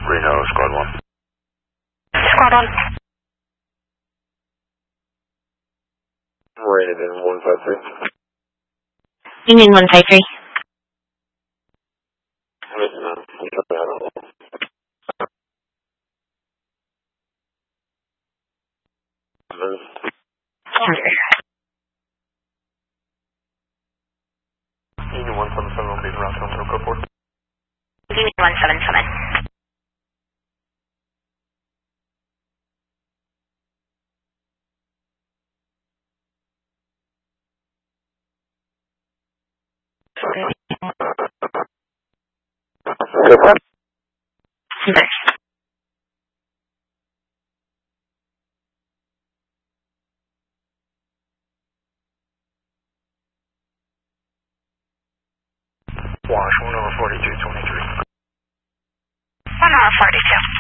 Reno, Squad 1. Squad 1. Rated in 153. Union 153. Union 177 will be around terminal code 4. Union 177. Wash 1 over 42, 23. 1 over 42.